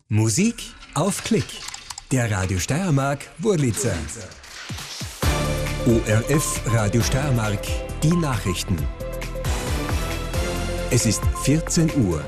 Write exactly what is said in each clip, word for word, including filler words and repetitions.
Musik auf Klick. Der Radio Steiermark Wurlitzer. O R F Radio Steiermark, die Nachrichten. Es ist vierzehn Uhr.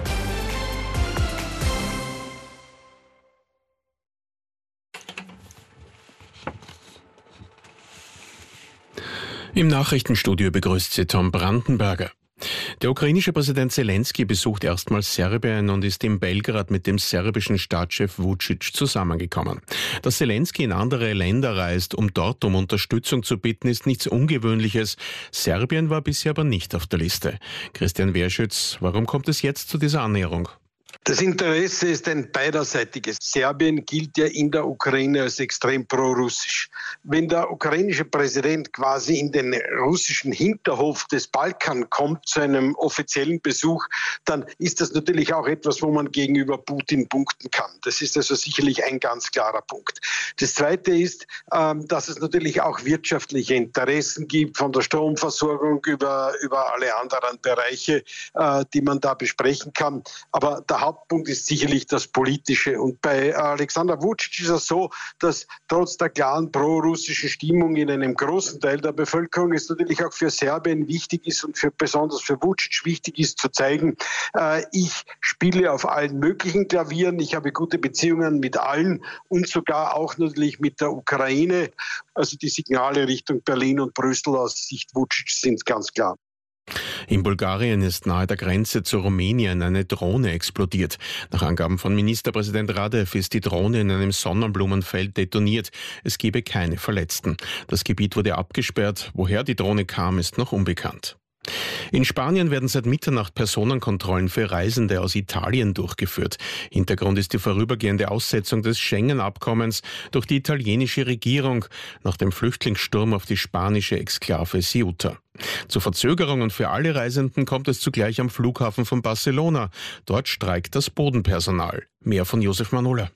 Im Nachrichtenstudio begrüßt Sie Tom Brandenberger. Der ukrainische Präsident Zelensky besucht erstmals Serbien und ist in Belgrad mit dem serbischen Staatschef Vučić zusammengekommen. Dass Zelensky in andere Länder reist, um dort um Unterstützung zu bitten, ist nichts Ungewöhnliches. Serbien war bisher aber nicht auf der Liste. Christian Werschütz, warum kommt es jetzt zu dieser Annäherung? Das Interesse ist ein beiderseitiges. Serbien gilt ja in der Ukraine als extrem pro-russisch. Wenn der ukrainische Präsident quasi in den russischen Hinterhof des Balkan kommt zu einem offiziellen Besuch, dann ist das natürlich auch etwas, wo man gegenüber Putin punkten kann. Das ist also sicherlich ein ganz klarer Punkt. Das Zweite ist, dass es natürlich auch wirtschaftliche Interessen gibt, von der Stromversorgung über, über alle anderen Bereiche, die man da besprechen kann. Aber der Hauptpunkt ist sicherlich das Politische. Und bei Alexander Vučić ist es so, dass trotz der klaren pro-russischen Stimmung in einem großen Teil der Bevölkerung es natürlich auch für Serbien wichtig ist und für, besonders für Vučić wichtig ist, zu zeigen, äh, ich spiele auf allen möglichen Klavieren, ich habe gute Beziehungen mit allen und sogar auch natürlich mit der Ukraine. Also die Signale Richtung Berlin und Brüssel aus Sicht Vučić sind ganz klar. In Bulgarien ist nahe der Grenze zu Rumänien eine Drohne explodiert. Nach Angaben von Ministerpräsident Radev ist die Drohne in einem Sonnenblumenfeld detoniert. Es gebe keine Verletzten. Das Gebiet wurde abgesperrt. Woher die Drohne kam, ist noch unbekannt. In Spanien werden seit Mitternacht Personenkontrollen für Reisende aus Italien durchgeführt. Hintergrund ist die vorübergehende Aussetzung des Schengen-Abkommens durch die italienische Regierung nach dem Flüchtlingssturm auf die spanische Exklave Ceuta. Zu Verzögerungen für alle Reisenden kommt es zugleich am Flughafen von Barcelona. Dort streikt das Bodenpersonal. Mehr von Josef Manola.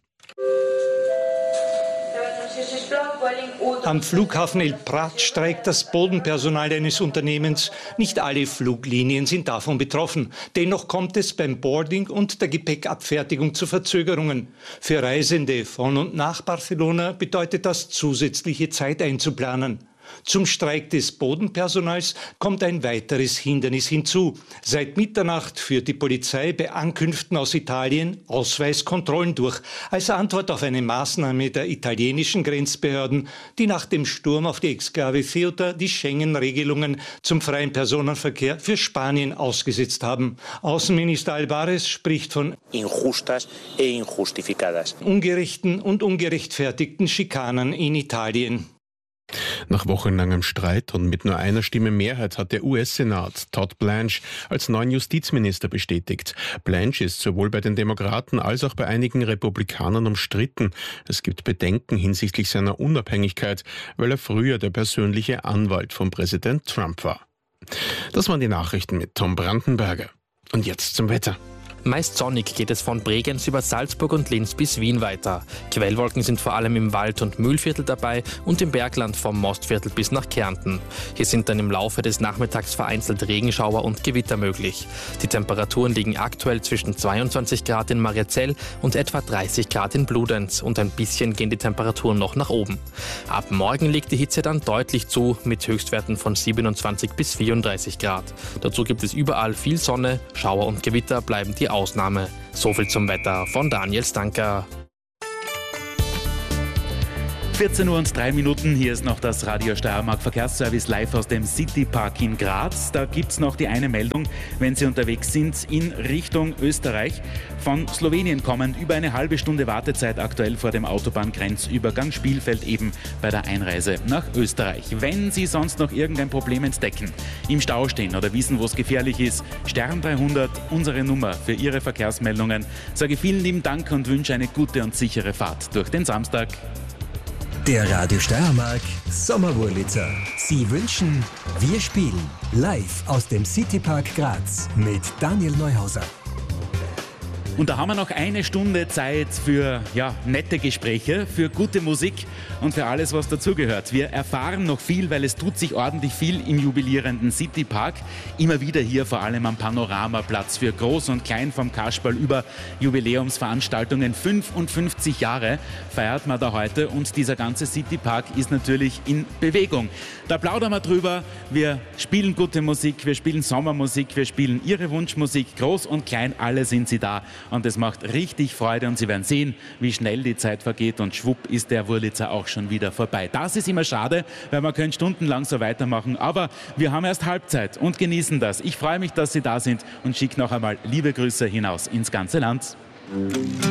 Am Flughafen El Prat streikt das Bodenpersonal eines Unternehmens. Nicht alle Fluglinien sind davon betroffen. Dennoch kommt es beim Boarding und der Gepäckabfertigung zu Verzögerungen. Für Reisende von und nach Barcelona bedeutet das, zusätzliche Zeit einzuplanen. Zum Streik des Bodenpersonals kommt ein weiteres Hindernis hinzu. Seit Mitternacht führt die Polizei bei Ankünften aus Italien Ausweiskontrollen durch, als Antwort auf eine Maßnahme der italienischen Grenzbehörden, die nach dem Sturm auf die Exklave Ceuta die Schengen-Regelungen zum freien Personenverkehr für Spanien ausgesetzt haben. Außenminister Álvarez spricht von injustas e injustificadas. ungerechten und ungerechtfertigten Schikanen in Italien. Nach wochenlangem Streit und mit nur einer Stimme Mehrheit hat der U S-Senat Todd Blanche als neuen Justizminister bestätigt. Blanche ist sowohl bei den Demokraten als auch bei einigen Republikanern umstritten. Es gibt Bedenken hinsichtlich seiner Unabhängigkeit, weil er früher der persönliche Anwalt von Präsident Trump war. Das waren die Nachrichten mit Tom Brandenberger. Und jetzt zum Wetter. Meist sonnig geht es von Bregenz über Salzburg und Linz bis Wien weiter. Quellwolken sind vor allem im Wald- und Mühlviertel dabei und im Bergland vom Mostviertel bis nach Kärnten. Hier sind dann im Laufe des Nachmittags vereinzelt Regenschauer und Gewitter möglich. Die Temperaturen liegen aktuell zwischen zweiundzwanzig Grad in Mariazell und etwa dreißig Grad in Bludenz und ein bisschen gehen die Temperaturen noch nach oben. Ab morgen legt die Hitze dann deutlich zu mit Höchstwerten von siebenundzwanzig bis vierunddreißig Grad. Dazu gibt es überall viel Sonne, Schauer und Gewitter bleiben die Ausnahme. Soviel zum Wetter von Daniel Stanker. vierzehn Uhr und drei Minuten, hier ist noch das Radio Steiermark Verkehrsservice live aus dem Citypark in Graz. Da gibt es noch die eine Meldung, wenn Sie unterwegs sind in Richtung Österreich. Von Slowenien kommend über eine halbe Stunde Wartezeit aktuell vor dem Autobahngrenzübergang Spielfeld eben bei der Einreise nach Österreich. Wenn Sie sonst noch irgendein Problem entdecken, im Stau stehen oder wissen, wo es gefährlich ist, Stern dreihundert, unsere Nummer für Ihre Verkehrsmeldungen. Sage vielen lieben Dank und wünsche eine gute und sichere Fahrt durch den Samstag. Der Radio Steiermark Sommerwurlitzer. Sie wünschen, wir spielen live aus dem Citypark Graz mit Daniel Neuhauser. Und da haben wir noch eine Stunde Zeit für ja, nette Gespräche, für gute Musik und für alles, was dazugehört. Wir erfahren noch viel, weil es tut sich ordentlich viel im jubilierenden City Park. Immer wieder hier vor allem am Panoramaplatz für Groß und Klein vom Kasperl über Jubiläumsveranstaltungen. fünfundfünfzig Jahre feiert man da heute und dieser ganze City Park ist natürlich in Bewegung. Da plaudern wir drüber. Wir spielen gute Musik, wir spielen Sommermusik, wir spielen Ihre Wunschmusik. Groß und Klein, alle sind Sie da. Und es macht richtig Freude und Sie werden sehen, wie schnell die Zeit vergeht und schwupp ist der Wurlitzer auch schon wieder vorbei. Das ist immer schade, weil man könnte stundenlang so weitermachen, aber wir haben erst Halbzeit und genießen das. Ich freue mich, dass Sie da sind und schicke noch einmal liebe Grüße hinaus ins ganze Land.